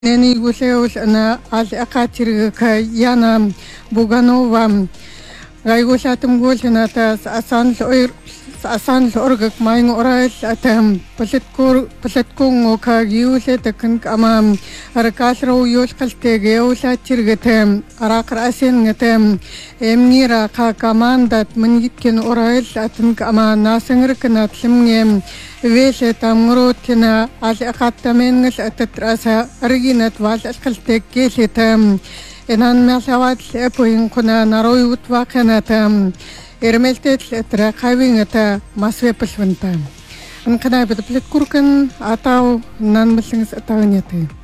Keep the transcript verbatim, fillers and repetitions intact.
Neni guseus na as akatir ka yana buganova gaigusatum gulsana asan soir asan sorgak maing oras atam pasatkur pasatkung ka giuse takan kama arkasro yos kaltege usa tirgatam arakar asin ngatam emnira ka kamandat manjitkin oras atan kama nasangr kanat simngem Весе там ротина, аз акаттаменгас ататраса аргинат вас аскалтекке сетам. Энан мясават эпоин куна нарой утвакана там. Эрмелтет летра кавингата масвепасванта. Анкана бедплет куркан атау нан масингас атавнеты.